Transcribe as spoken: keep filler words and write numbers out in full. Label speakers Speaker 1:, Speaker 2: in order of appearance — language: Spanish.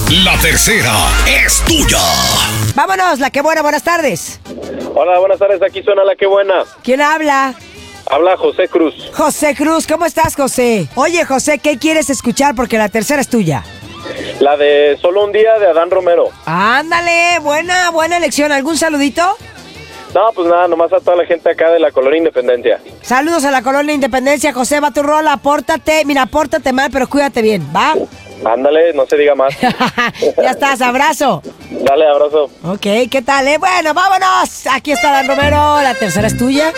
Speaker 1: La tercera es tuya.
Speaker 2: Vámonos, la que buena, buenas tardes.
Speaker 3: Hola, buenas tardes, aquí suena La que buena.
Speaker 2: ¿Quién habla?
Speaker 3: Habla José Cruz.
Speaker 2: José Cruz, ¿cómo estás, José? Oye, José, ¿qué quieres escuchar? Porque la tercera es tuya.
Speaker 3: La de Solo un día de Adán Romero.
Speaker 2: Ándale, buena, buena elección. ¿Algún saludito?
Speaker 3: No, pues nada, nomás a toda la gente acá de la Colonia Independencia.
Speaker 2: Saludos a la Colonia Independencia. José, va tu rola, apórtate. Mira, apórtate mal, pero cuídate bien, ¿va?
Speaker 3: Ándale, no se diga más.
Speaker 2: Ya estás, abrazo.
Speaker 3: Dale, abrazo.
Speaker 2: Ok, ¿qué tal, eh? Bueno, vámonos. Aquí está Dan Romero, la tercera es tuya.